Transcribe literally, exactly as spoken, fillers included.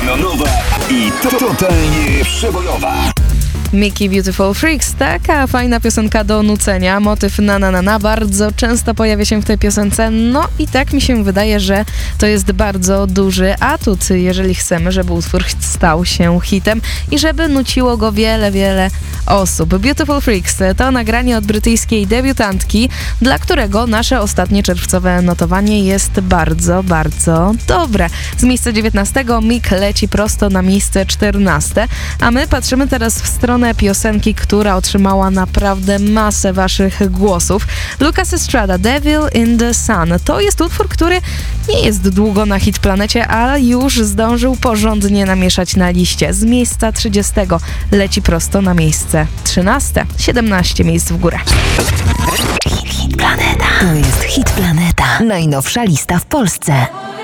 Głośno nowa i to totalnie przebojowa. Mickey Beautiful Freaks, taka fajna piosenka do nucenia, motyw na na na na bardzo często pojawia się w tej piosence, no i tak mi się wydaje, że to jest bardzo duży atut, jeżeli chcemy, żeby utwór stał się hitem i żeby nuciło go wiele, wiele osób. Beautiful Freaks to nagranie od brytyjskiej debiutantki, dla którego nasze ostatnie czerwcowe notowanie jest bardzo, bardzo dobre. Z miejsca dziewiętnastego Mick leci prosto na miejsce czternaste, a my patrzymy teraz w stronę piosenki, która otrzymała naprawdę masę waszych głosów. Lucas Estrada, Devil in the Sun. To jest utwór, który nie jest długo na Hit Planecie, ale już zdążył porządnie namieszać na liście. Z miejsca trzydziestego leci prosto na miejsce trzynaste. siedemnaście miejsc w górę. Hit, hit Planeta. To jest Hit Planeta. Najnowsza lista w Polsce.